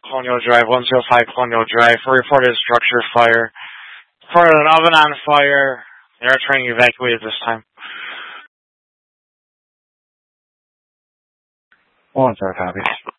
Colonial Drive, 105 Colonial Drive. For reported structure fire. Reported an oven on fire. They are trying to evacuate at this time. 1-5 copies.